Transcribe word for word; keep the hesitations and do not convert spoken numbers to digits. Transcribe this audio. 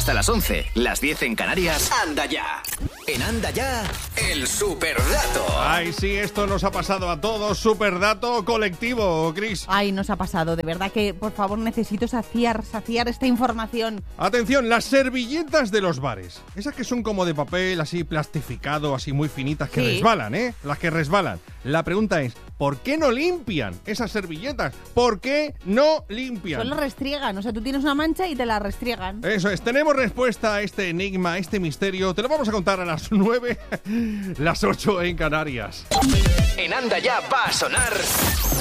Hasta las once, las diez en Canarias. Anda ya. En Anda ya, el superdato. Ay, sí, esto nos ha pasado a todos. Superdato colectivo, Chris. Ay, nos ha pasado. De verdad que, por favor, necesito saciar, saciar esta información. Atención, las servilletas de los bares. Esas que son como de papel, así plastificado, así muy finitas, que Sí. resbalan, ¿eh? Las que resbalan. La pregunta es, ¿por qué no limpian esas servilletas? ¿Por qué no limpian? Solo restriegan. O sea, tú tienes una mancha y te la restriegan. Eso es, tenemos respuesta a este enigma, a este misterio. Te lo vamos a contar a las nueve, las ocho en Canarias. En Anda ya va a sonar...